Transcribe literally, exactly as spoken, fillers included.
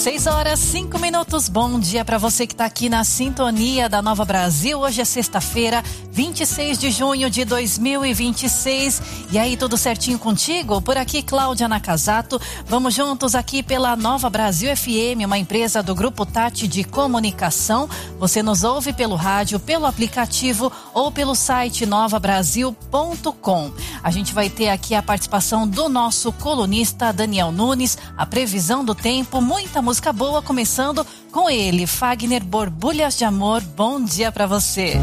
seis horas, cinco minutos. Bom dia para você que está aqui na sintonia da Nova Brasil. Hoje é sexta-feira, vinte e seis de junho de dois mil e vinte e seis. E aí, tudo certinho contigo? Por aqui, Cláudia Nakazato. Vamos juntos aqui pela Nova Brasil F M, uma empresa do Grupo Tati de Comunicação. Você nos ouve pelo rádio, pelo aplicativo ou pelo site nova brasil ponto com. A gente vai ter aqui a participação do nosso colunista Daniel Nunes, a previsão do tempo, muita música boa, começando com ele, Fagner Borbulhas de Amor. Bom dia para você.